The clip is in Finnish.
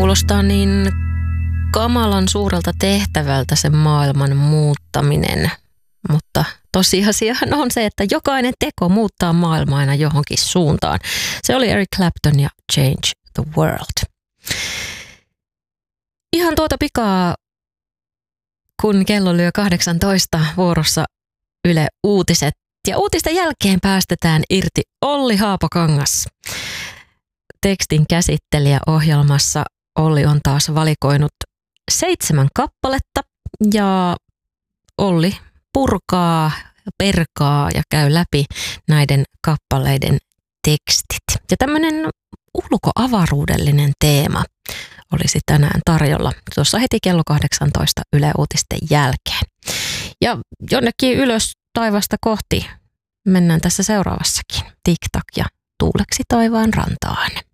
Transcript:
kuulostaa niin kamalan suurelta tehtävältä se maailman muuttaminen, mutta tosiasiahan on se, että jokainen teko muuttaa maailmaa aina johonkin suuntaan. Se oli Eric Clapton ja Change the World. Ihan tuota pikaa, kun kello lyö 18, vuorossa Yle Uutiset. Ja uutisten jälkeen päästetään irti Olli Haapakangas. Tekstin käsittelijä ohjelmassa Olli on taas valikoinut 7 kappaletta ja Olli purkaa, perkaa ja käy läpi näiden kappaleiden tekstit. Ja tämmöinen ulkoavaruudellinen teema olisi tänään tarjolla tuossa heti kello 18 Yle Uutisten jälkeen. Ja jonnekin ylös taivasta kohti mennään tässä seuraavassakin. Tik-tak ja tuuleksi taivaan rantaan.